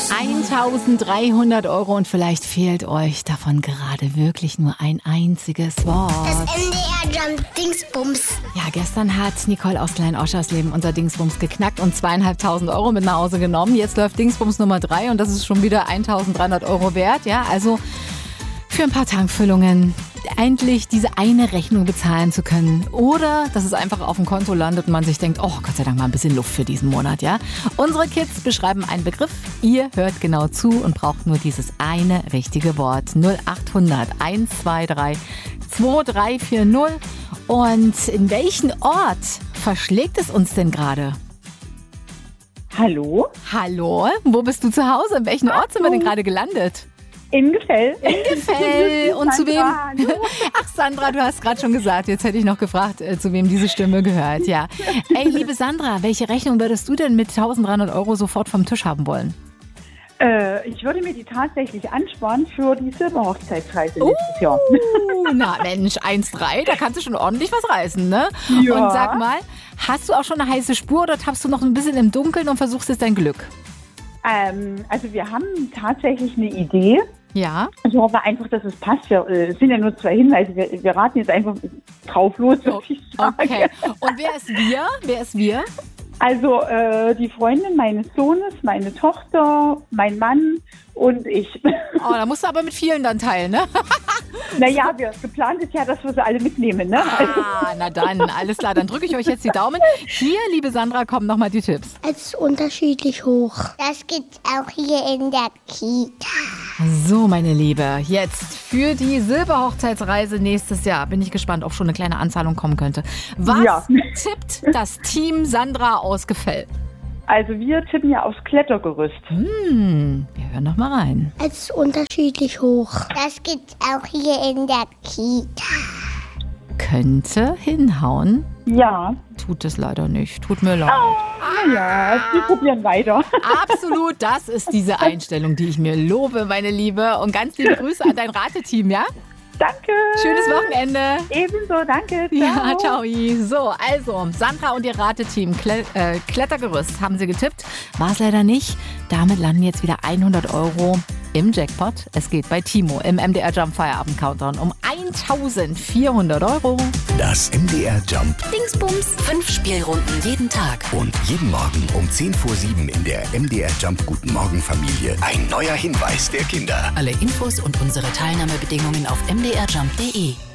1.300 € und vielleicht fehlt euch davon gerade wirklich nur ein einziges Wort. Das MDR Jump Dingsbums. Ja, gestern hat Nicole aus Klein-Oschersleben unser Dingsbums geknackt und 2.500 € mit nach Hause genommen. Jetzt läuft Dingsbums Nummer 3 und das ist schon wieder 1.300 € wert. Ja, also für ein paar Tankfüllungen endlich diese eine Rechnung bezahlen zu können. Oder dass es einfach auf dem Konto landet und man sich denkt, oh Gott sei Dank mal ein bisschen Luft für diesen Monat, ja. Unsere Kids beschreiben einen Begriff, ihr hört genau zu und braucht nur dieses eine richtige Wort. 0800 123 2340. Und in welchen Ort verschlägt es uns denn gerade? Hallo? Hallo? Wo bist du zu Hause? In welchen Ort sind wir denn gerade gelandet? In Gefell. In Gefell. Und zu wem? Sandra, hallo. Ach, Sandra, du hast gerade schon gesagt. Jetzt hätte ich noch gefragt, zu wem diese Stimme gehört. Ja. Ey, liebe Sandra, welche Rechnung würdest du denn mit 1.300 € sofort vom Tisch haben wollen? Ich würde mir die tatsächlich ansparen für die Silberhochzeitsreise nächstes Jahr. Na Mensch, 1,3, da kannst du schon ordentlich was reißen, ne? Ja. Und sag mal, hast du auch schon eine heiße Spur oder tappst du noch ein bisschen im Dunkeln und versuchst jetzt dein Glück? Also wir haben tatsächlich eine Idee. Ja. Ich hoffe einfach, dass es passt. Es sind ja nur 2 Hinweise. Wir raten jetzt einfach drauf los, würde ich sagen. Okay. Und wer ist wir? Wer ist wir? Also die Freundin meines Sohnes, meine Tochter, mein Mann und ich. Oh, da musst du aber mit vielen dann teilen, ne? Naja, geplant ist ja, dass wir sie alle mitnehmen, ne? Ah, na dann, alles klar. Dann drücke ich euch jetzt die Daumen. Hier, liebe Sandra, kommen nochmal die Tipps. Es ist unterschiedlich hoch. Das gibt's auch hier in der Kita. So, meine Liebe, jetzt für die Silberhochzeitsreise nächstes Jahr. Bin ich gespannt, ob schon eine kleine Anzahlung kommen könnte. Was Ja. tippt das Team Sandra aus Gefell? Also wir tippen ja aufs Klettergerüst. Wir hören noch mal rein. Es ist unterschiedlich hoch. Das gibt's auch hier in der Kita. Könnte hinhauen. Ja. Tut es leider nicht. Tut mir leid. Ja, wir probieren weiter. Absolut, das ist diese Einstellung, die ich mir lobe, meine Liebe. Und ganz liebe Grüße an dein Rateteam, ja? Danke. Schönes Wochenende. Ebenso, danke. Ja, ciao. So, also, Sandra und ihr Rateteam, Klettergerüst, haben sie getippt. War es leider nicht. Damit landen jetzt wieder 100 € im Jackpot. Es geht bei Timo im MDR Jump Feierabend Countdown um 1.400 €. Das MDR Jump. Dingsbums. 5 Spielrunden jeden Tag. Und jeden Morgen um 10 vor 7 in der MDR Jump Guten Morgen Familie. Ein neuer Hinweis der Kinder. Alle Infos und unsere Teilnahmebedingungen auf mdrjump.de.